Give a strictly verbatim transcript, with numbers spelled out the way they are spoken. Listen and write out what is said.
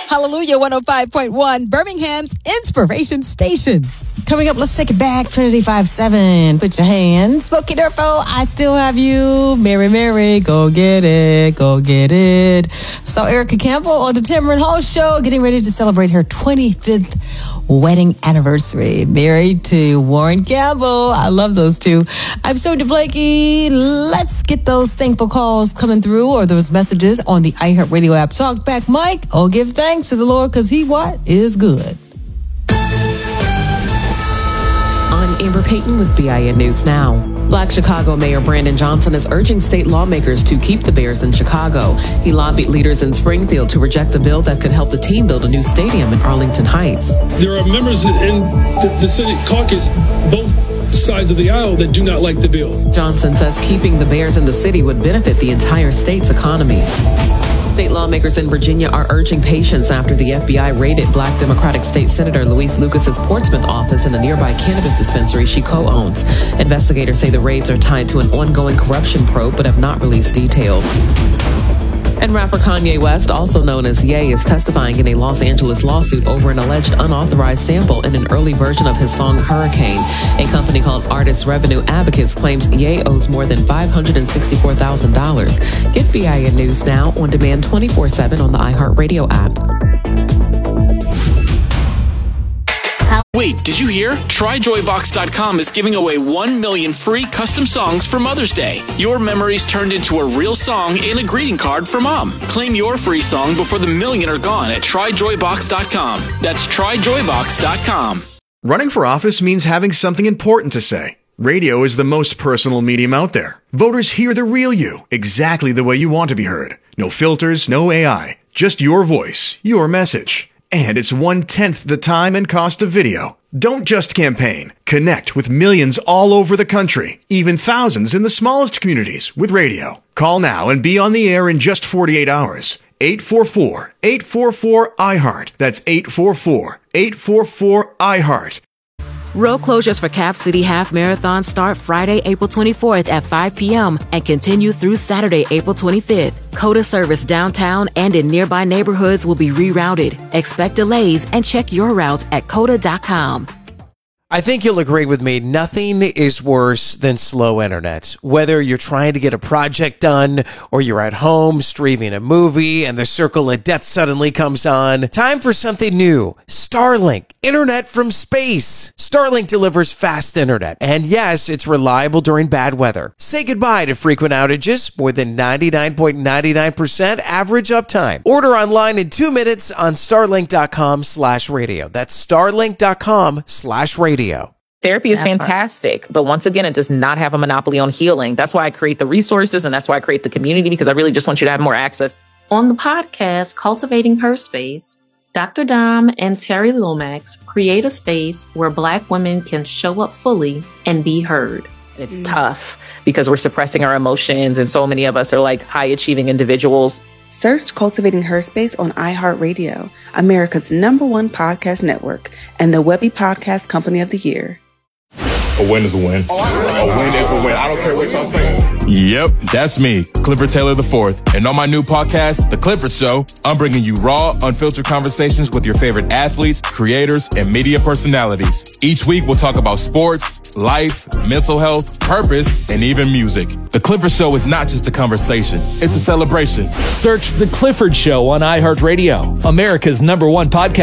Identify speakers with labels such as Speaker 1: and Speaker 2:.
Speaker 1: Hallelujah one oh five point one, Birmingham's Inspiration Station.
Speaker 2: Coming up, let's take it back. Trinity five seven. Put your hands. Smokey Durfo, I still have you. Mary, Mary, go get it. Go get it. So Erica Campbell on the Tamron Hall Show, getting ready to celebrate her twenty-fifth wedding anniversary. Married to Warren Campbell. I love those two. I'm Sonia Blakey. Let's get those thankful calls coming through, or those messages on the iHeartRadio app. Talk back, Mike. Oh, give thanks to the Lord, because he what? Is good.
Speaker 3: I'm Amber Payton with B I N News Now. Black Chicago Mayor Brandon Johnson is urging state lawmakers to keep the Bears in Chicago. He lobbied leaders in Springfield to reject a bill that could help the team build a new stadium in Arlington Heights.
Speaker 4: There are members in the, the Senate caucus, both sides of the aisle, that do not like the bill.
Speaker 3: Johnson says keeping the Bears in the city would benefit the entire state's economy. State lawmakers in Virginia are urging patience after the F B I raided Black Democratic State Senator Louise Lucas's Portsmouth office in a nearby cannabis dispensary she co-owns. Investigators say the raids are tied to an ongoing corruption probe, but have not released details. And rapper Kanye West, also known as Ye, is testifying in a Los Angeles lawsuit over an alleged unauthorized sample in an early version of his song Hurricane. A company called Artists Revenue Advocates claims Ye owes more than five hundred sixty-four thousand dollars. Get B I N News Now on demand twenty-four seven on the iHeartRadio app.
Speaker 5: Wait, did you hear? Try Joy Box dot com is giving away one million free custom songs for Mother's Day. Your memories turned into a real song and a greeting card for Mom. Claim your free song before the million are gone at Try Joy Box dot com. That's Try Joy Box dot com.
Speaker 6: Running for office means having something important to say. Radio is the most personal medium out there. Voters hear the real you, exactly the way you want to be heard. No filters, no A I, just your voice, your message. And it's one-tenth the time and cost of video. Don't just campaign. Connect with millions all over the country, even thousands in the smallest communities with radio. Call now and be on the air in just forty-eight hours. eight four four, eight four four, I heart. That's eight four four, eight four four, I heart.
Speaker 7: Road closures for Cap City Half Marathon start Friday, April twenty-fourth at five p.m. and continue through Saturday, April twenty-fifth. COTA service downtown and in nearby neighborhoods will be rerouted. Expect delays and check your route at cota dot com.
Speaker 8: I think you'll agree with me, nothing is worse than slow internet. Whether you're trying to get a project done or you're at home streaming a movie and the circle of death suddenly comes on, time for something new. Starlink, internet from space. Starlink delivers fast internet, and yes, it's reliable during bad weather. Say goodbye to frequent outages, more than ninety-nine point nine nine percent average uptime. Order online in two minutes on starlink dot com slash radio. That's starlink dot com slash radio.
Speaker 9: Therapy is fantastic, but once again, it does not have a monopoly on healing. That's why I create the resources, and that's why I create the community, because I really just want you to have more access.
Speaker 10: On the podcast, Cultivating Her Space, Doctor Dom and Terry Lomax create a space where Black women can show up fully and be heard.
Speaker 9: It's mm. tough because we're suppressing our emotions, and so many of us are like high-achieving individuals.
Speaker 11: Search Cultivating Her Space on iHeartRadio, America's number one podcast network, and the Webby Podcast Company of the Year.
Speaker 12: A win is a win. A win is a win. I don't care what y'all say. Yep, that's me, Clifford Taylor the fourth. And on my new podcast, The Clifford Show, I'm bringing you raw, unfiltered conversations with your favorite athletes, creators, and media personalities. Each week, we'll talk about sports, life, mental health, purpose, and even music. The Clifford Show is not just a conversation. It's a celebration.
Speaker 13: Search The Clifford Show on iHeartRadio, America's number one podcast.